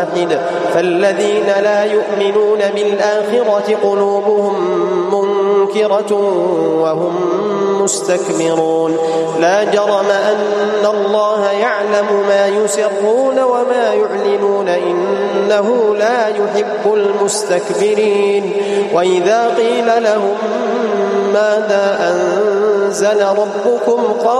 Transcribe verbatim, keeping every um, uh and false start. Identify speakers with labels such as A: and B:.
A: واحد فالذين لا يؤمنون بالآخرة قلوبهم منكرة وهم مستكبرون لا جرم أن الله يعلم ما يسرون وما يعلنون إنه لا يحب المستكبرين وإذا قيل لهم ماذا أنزل ربكم قالوا